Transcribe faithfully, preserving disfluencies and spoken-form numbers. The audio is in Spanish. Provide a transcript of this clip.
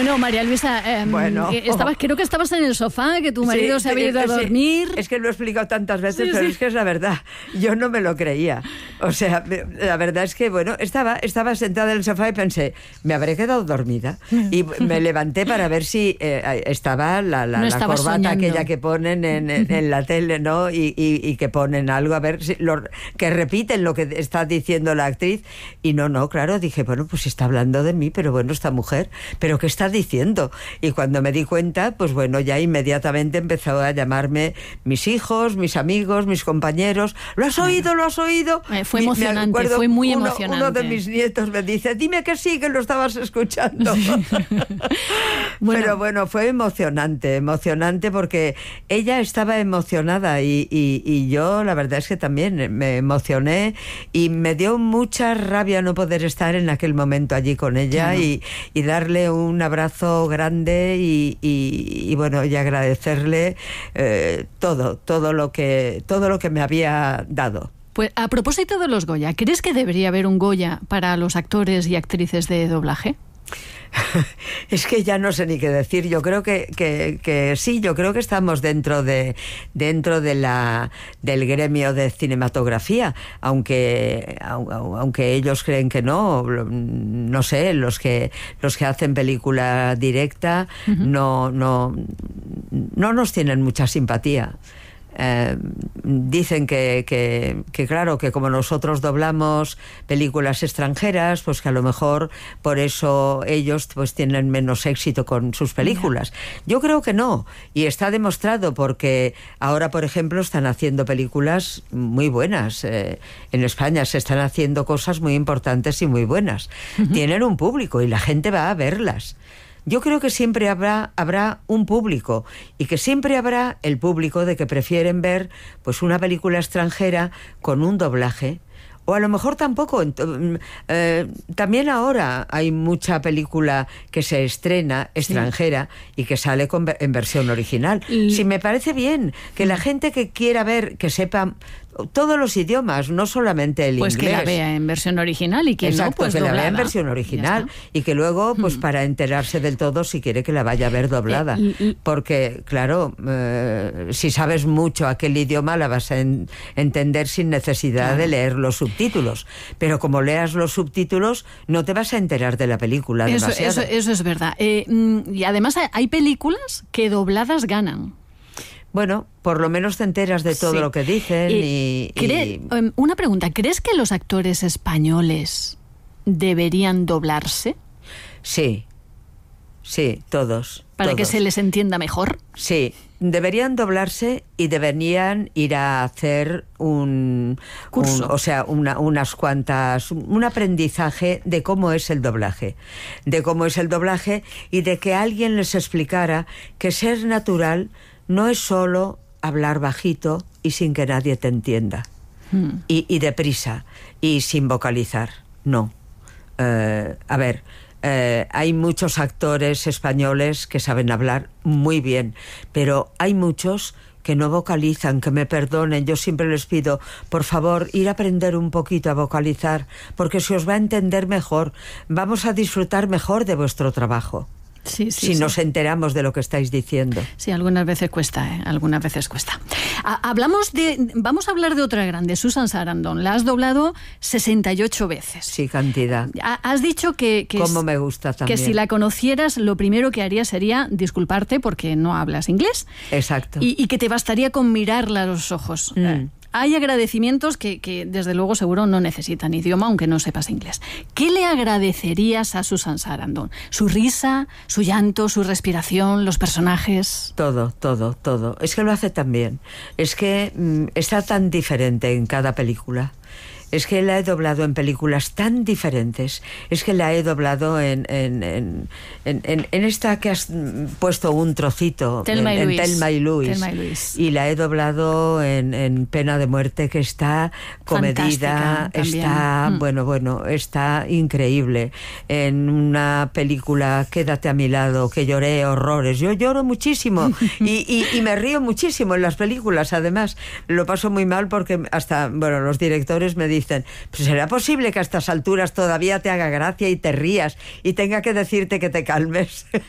No, María Luisa, eh, bueno, estabas, creo que estabas en el sofá, que tu marido sí, se había ido a dormir. Sí, es que lo he explicado tantas veces, sí, pero sí. es que es la verdad. Yo no me lo creía. O sea, la verdad es que, bueno, estaba, estaba sentada en el sofá y pensé, me habré quedado dormida. Y me levanté para ver si eh, estaba la, la, no la corbata soñando. aquella que ponen en, en, en la tele, ¿no? Y, y, y que ponen algo, a ver si lo, que repiten lo que está diciendo la actriz. Y no, no, claro, dije, bueno, pues está hablando de mí, pero bueno, esta mujer, ¿pero qué está diciendo? Y cuando me di cuenta, pues bueno, ya inmediatamente empezó a llamarme mis hijos, mis amigos, mis compañeros. ¿Lo has oído? ¿Lo has oído? Eh, fue emocionante, fue muy uno, emocionante. Uno de mis nietos me dice, dime que sí, que lo estabas escuchando. bueno. Pero bueno, fue emocionante, emocionante porque ella estaba emocionada y, y, y yo la verdad es que también me emocioné y me dio mucha rabia no poder estar en aquel momento allí con ella claro. y, y darle un abrazo grande y, y, y bueno, y agradecerle eh, todo, todo lo que, todo lo que me había dado. Pues a propósito de los Goya, ¿crees que debería haber un Goya para los actores y actrices de doblaje? Es que ya no sé ni qué decir. Yo creo que, que, que sí, yo creo que estamos dentro de dentro de la del gremio de cinematografía, aunque aunque ellos creen que no, no sé, los que los que hacen película directa uh-huh. no no no nos tienen mucha simpatía. Eh, dicen que, que, que claro, que como nosotros doblamos películas extranjeras, pues que a lo mejor por eso ellos pues tienen menos éxito con sus películas. Yo creo que no, y está demostrado porque ahora, por ejemplo, están haciendo películas muy buenas. Eh, en España se están haciendo cosas muy importantes y muy buenas. Uh-huh. Tienen un público y la gente va a verlas. Yo creo que siempre habrá, habrá un público y que siempre habrá el público de que prefieren ver pues una película extranjera con un doblaje. O a lo mejor tampoco. Eh, también ahora hay mucha película que se estrena extranjera sí. y que sale con, en versión original. Y... Sí, me parece bien que la gente que quiera ver, que sepa todos los idiomas, no solamente el pues inglés. Pues que la vea en versión original y que Exacto, no, pues que doblada. la vea en versión original y que luego, pues hmm. para enterarse del todo, si quiere que la vaya a ver doblada. Eh, y, y... Porque, claro, eh, si sabes mucho aquel idioma, la vas a en, entender sin necesidad claro. de leer los subtítulos. Pero como leas los subtítulos, no te vas a enterar de la película eso, demasiado. Eso, eso es verdad. Eh, y además hay películas que dobladas ganan. Bueno, por lo menos te enteras de todo sí. lo que dicen y, y, y... Una pregunta, ¿crees que los actores españoles deberían doblarse? Sí, sí, todos. ¿Para todos. que se les entienda mejor? Sí, deberían doblarse y deberían ir a hacer un curso, un, o sea, una, unas cuantas, un aprendizaje de cómo es el doblaje, de cómo es el doblaje y de que alguien les explicara que ser natural no es solo hablar bajito y sin que nadie te entienda. Hmm. Y, y deprisa, y sin vocalizar. No. Eh, a ver, eh, hay muchos actores españoles que saben hablar muy bien, pero hay muchos que no vocalizan, que me perdonen. Yo siempre les pido, por favor, ir a aprender un poquito a vocalizar, porque se os va a entender mejor. Vamos a disfrutar mejor de vuestro trabajo. Sí, sí, si sí. nos enteramos de lo que estáis diciendo. Sí, algunas veces cuesta, ¿eh? Algunas veces cuesta. Hablamos de, vamos a hablar de otra grande, Susan Sarandon. La has doblado sesenta y ocho veces. Sí, cantidad. Has dicho que, que, Cómo me gusta también. que si la conocieras, lo primero que harías sería disculparte porque no hablas inglés. Exacto. Y, y que te bastaría con mirarla a los ojos. Mm. Hay agradecimientos que, que, desde luego, seguro no necesitan idioma, aunque no sepas inglés. ¿Qué le agradecerías a Susan Sarandon? ¿Su risa, su llanto, su respiración, los personajes? Todo, todo, todo. Es que lo hace tan bien. Es que mmm, está tan diferente en cada película. Es que la he doblado en películas tan diferentes. Es que la he doblado en en, en, en, en esta que has puesto un trocito Thelma en, y en Thelma y Luis. Thelma y Luis. Y la he doblado en, en Pena de Muerte, que está comedida, está mm. bueno, bueno, está increíble. En una película Quédate a mi lado, que lloré horrores. Yo lloro muchísimo y, y, y me río muchísimo en las películas. Además, lo paso muy mal porque hasta, bueno, los directores me dicen, pues será posible que a estas alturas todavía te haga gracia y te rías y tenga que decirte que te calmes.